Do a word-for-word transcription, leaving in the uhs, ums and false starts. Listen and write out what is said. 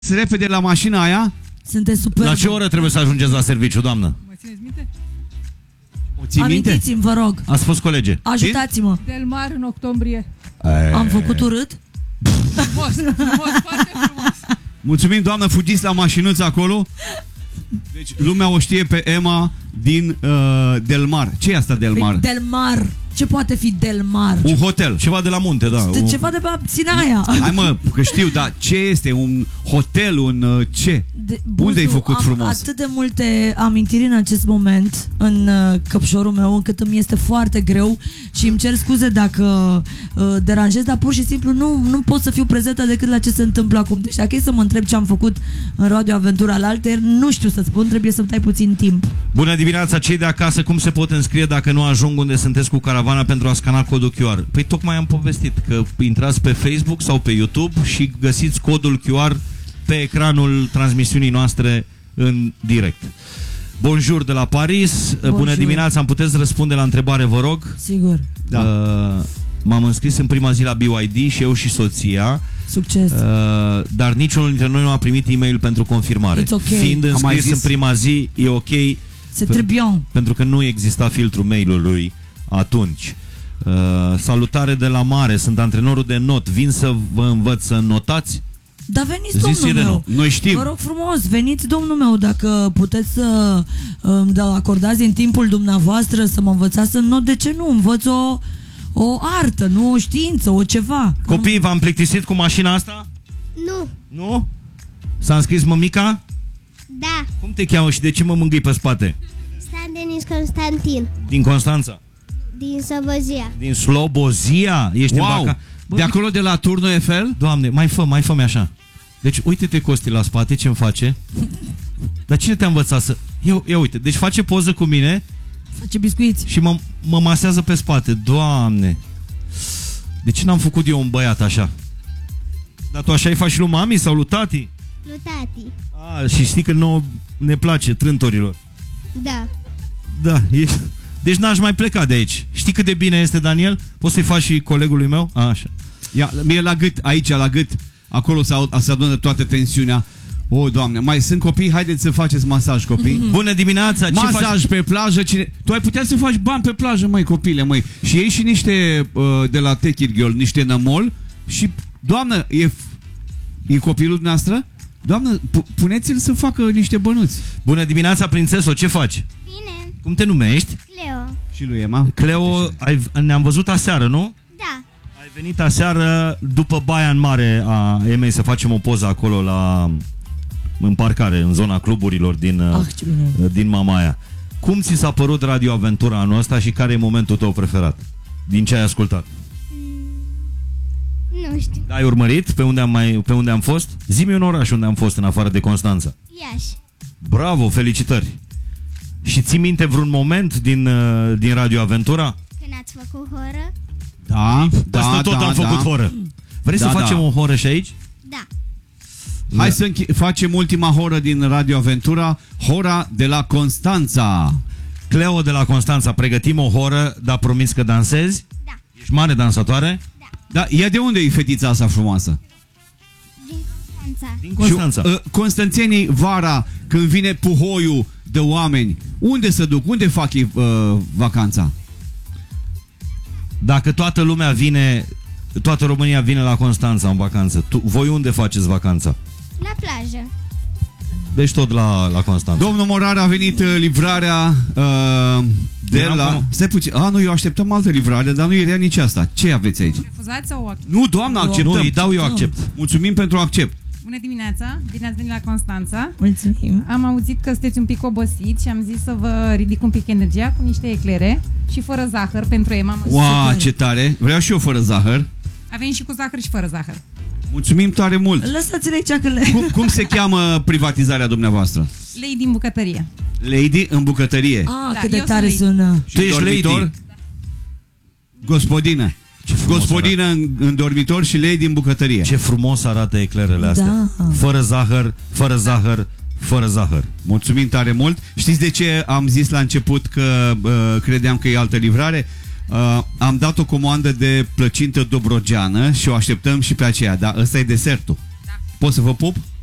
repede la mașina aia. Sunteți super. La ce oră trebuie să ajungeți la serviciu, doamnă? Mă țineți minte? O ții minte? Amintiți-mi, vă rog. Ați fost colege. Ajutați-mă. Del Mar în octombrie. E... Am făcut urât? Frumos, frumos, foarte frumos. Mulțumim, doamnă, fugiți la mașinuță acolo. Deci lumea o știe pe Emma din uh, Del Mar. Ce e asta Del Mar? Del Mar. Ce poate fi Del Mar? Un hotel. Ceva de la munte, da. De ceva de pe Sinaia. Hai mă, că știu, dar ce este? Un hotel, un uh, ce? De, Unde ai făcut am frumos? atât de multe amintiri în acest moment în uh, căpșorul meu, încât îmi este foarte greu și îmi cer scuze dacă uh, deranjez, dar pur și simplu nu, nu pot să fiu prezentă decât la ce se întâmplă acum. Deci dacă e să mă întreb ce am făcut în Radio Aventura la alter, nu știu să spun, trebuie să-mi dai puțin timp. Bună dimineața, cei de acasă, cum se pot înscrie dacă nu ajung unde sunteți cu caravana pentru a scana codul Q R? Păi tocmai am povestit că intrați pe Facebook sau pe YouTube și găsiți codul Q R pe ecranul transmisiunii noastre în direct. Bonjour de la Paris. Bonjour. Bună dimineața, am puteți răspunde la întrebare, vă rog? Sigur. Da. Uh, m-am înscris în prima zi la B Y D și eu și soția. Succes. Uh, dar niciunul dintre noi nu a primit e-mail pentru confirmare. Okay. Fiind înscris în prima zi, e ok. C'est très bien. Pentru că nu exista filtrul mail-ului atunci. Uh, salutare de la mare, sunt antrenorul de not. Vin să vă învăț să notați? Da, veniți, Zis domnul meu. Noi știm. Vă rog frumos, veniți, domnul meu, dacă puteți să îmi da, acordați în timpul dumneavoastră să mă învățați să not, de ce nu? Învăț o, o artă, nu o știință, o ceva. Copii, v-am plictisit cu mașina asta? Nu. Nu? S-a înscris mămica? Da. Cum te cheamă și de ce mă mângâi pe spate? Stan Denis Constantin. Din Constanța? Din Slobozia. Din Slobozia? Ești Wow. în vaca? Bă, de acolo de la Turnul Eiffel? Doamne, mai fă, mai fă-mi așa. Deci uite-te, Costi, la spate, ce-mi face? Dar cine te-a învățat să... Eu, eu uite, deci face poză cu mine. Face biscuiți. Și mă, mă masează pe spate. Doamne, de ce n-am făcut eu un băiat așa? Dar tu așa îi faci lui mami sau lui tati? Lui tati. A, și știi că nouă ne place trântorilor. Da. Da, e... Deci n-aș mai pleca de aici. Știi cât de bine este, Daniel? Poți să-i faci și colegului meu? A, așa. Ia, mie la gât, aici la gât. Acolo se adună toată tensiunea. O, Doamne, mai sunt copii? Haideți să faceți masaj, copii. Mm-hmm. Bună dimineața! Ce masaj faci? pe plajă. Cine... Tu ai putea să faci bani pe plajă, măi, copile, măi. Și iei și niște uh, de la Take It Girl, niște nămol. Și, Doamnă, e, e copilul noastră? Doamnă, puneți-l să facă niște bănuți. Bună dimineața, prințeso, ce faci? Bine. Cum te numești? Cleo. Și lui Emma? Cleo, ai, ne-am văzut aseară, nu? Da. Ai venit aseară după baia în mare a Emei să facem o poză acolo la, în parcare, în zona cluburilor din, ah, din Mamaia. Cum ți s-a părut Radio Aventura anul ăsta și care e momentul tău preferat? Din ce ai ascultat? Mm, nu știu. Ai urmărit pe unde am, mai, pe unde am fost? Zi-mi un oraș unde am fost în afară de Constanța. Iași. Bravo, felicitări! Și ții minte vreun moment din, din Radio Aventura? Când ați făcut horă? Da, da, Asta tot da, am făcut da. horă. Vrei da, să facem da. o horă și aici? Da. Hai da. să facem ultima horă din Radio Aventura, hora de la Constanța. Cleo de la Constanța, pregătim o horă, dar promiți că dansezi? Da. Ești mare dansatoare? Da. Da, ea de unde e fetița asta frumoasă? Din Constanța. Din Constanța. Și, uh, constanțenii vara, când vine puhoiul de oameni, unde se duc? Unde fac ei uh, vacanța? Dacă toată lumea vine, toată România vine la Constanța în vacanță, tu, voi unde faceți vacanța? La plajă. Deci tot la, la Constanța. Domnul Morar, a venit uh, livrarea uh, de Eram la... cum? Stai puțin. A, nu, eu așteptam altă livrare, dar nu era nici asta. Ce aveți aici? Refuzați sau acceptați? Nu, doamnă, acceptăm. Nu, îi dau eu accept. Mulțumim pentru accept. Bună dimineața, bine ați venit la Constanța. Mulțumim. Am auzit că sunteți un pic obosit și am zis să vă ridic un pic energia cu niște eclere și fără zahăr pentru Emma. Wow, ce tare! Vreau și eu fără zahăr. Avem și cu zahăr și fără zahăr. Mulțumim tare mult! Lăsați-le aici că le... Cum, cum se cheamă privatizarea dumneavoastră? Lei din bucătărie. Lady în bucătărie. Ah, Da, cât de eu tare sunt sună. Și Tu ești dormitor? lady? Gospodină. Gospodină în, în dormitor și lady în bucătărie. Ce frumos arată eclerele astea. Da. Fără zahăr, fără zahăr, fără zahăr. Mulțumim tare mult. Știți de ce am zis la început că uh, credeam că e altă livrare? Uh, am dat o comandă de plăcintă dobrogeană și o așteptăm și pe aceea. Da, ăsta e desertul. Da. Pot să vă pup?